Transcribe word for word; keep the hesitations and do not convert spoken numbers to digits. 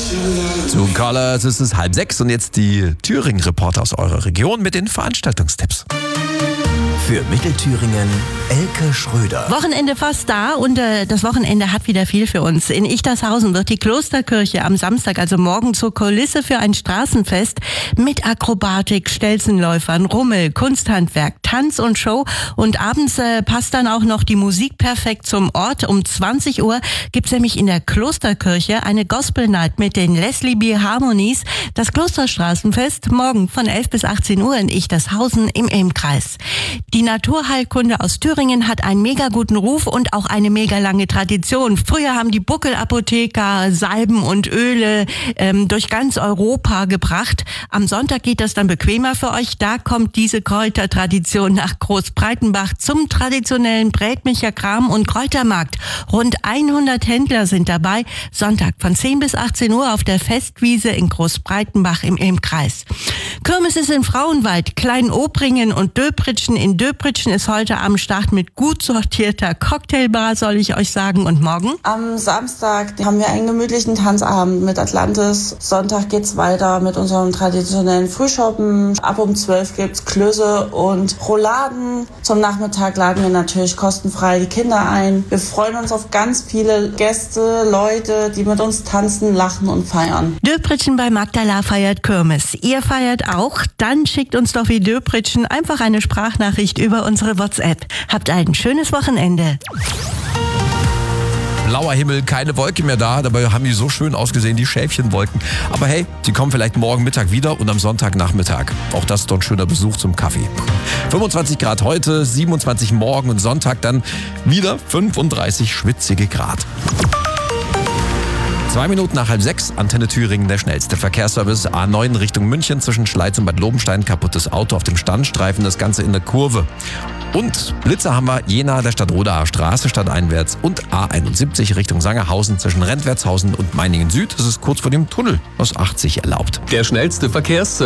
Zu Colors ist es halb sechs und jetzt die Thüringen-Reporter aus eurer Region mit den Veranstaltungstipps. Für Mittelthüringen Elke Schröder. Wochenende fast da und äh, das Wochenende hat wieder viel für uns. In Ichtershausen wird die Klosterkirche am Samstag, also morgen, zur Kulisse für ein Straßenfest mit Akrobatik, Stelzenläufern, Rummel, Kunsthandwerk, Tanz und Show. Und abends äh, passt dann auch noch die Musik perfekt zum Ort. Um zwanzig Uhr gibt's nämlich in der Klosterkirche eine Gospel Night mit den Leslie B. Harmonies. Das Klosterstraßenfest morgen von elf bis achtzehn Uhr in Ichtershausen im Ilmkreis. Die Naturheilkunde aus Thüringen hat einen mega guten Ruf und auch eine mega lange Tradition. Früher haben die Buckelapotheker Salben und Öle ähm, durch ganz Europa gebracht. Am Sonntag geht das dann bequemer für euch. Da kommt diese Kräutertradition nach Großbreitenbach zum traditionellen Brätmicher Kram- und Kräutermarkt. Rund hundert Händler sind dabei. Sonntag von zehn bis achtzehn Uhr auf der Festwiese in Großbreitenbach im Ilmkreis. Kirmes ist in Frauenwald, Klein-Obringen und Döpritschen. In Döpritschen ist heute am Start mit gut sortierter Cocktailbar, soll ich euch sagen. Und morgen? Am Samstag haben wir einen gemütlichen Tanzabend mit Atlantis. Sonntag geht's weiter mit unserem traditionellen Frühschoppen. Ab um zwölf gibt's Klöße und Rouladen. Zum Nachmittag laden wir natürlich kostenfrei die Kinder ein. Wir freuen uns auf ganz viele Gäste, Leute, die mit uns tanzen, lachen und feiern. Döpritschen bei Magdala feiert Kirmes. Ihr feiert auch? Dann schickt uns doch wie Döpritschen einfach eine Sprachnachricht über unsere WhatsApp. Habt ein schönes Wochenende. Blauer Himmel, keine Wolke mehr da, dabei haben die so schön ausgesehen, die Schäfchenwolken. Aber hey, die kommen vielleicht morgen Mittag wieder und am Sonntagnachmittag. Auch das ist doch ein schöner Besuch zum Kaffee. fünfundzwanzig Grad heute, siebenundzwanzig morgen und Sonntag dann wieder fünfunddreißig schwitzige Grad. Zwei Minuten nach halb sechs, Antenne Thüringen, der schnellste Verkehrsservice. A neun Richtung München zwischen Schleiz und Bad Lobenstein, kaputtes Auto auf dem Standstreifen, das Ganze in der Kurve. Und Blitzer haben wir Jena der Stadtrodaer Straße stadteinwärts und A einundsiebzig Richtung Sangerhausen zwischen Rentwertshausen und Meiningen Süd. Das ist kurz vor dem Tunnel aus achtzig erlaubt. Der schnellste Verkehrsservice.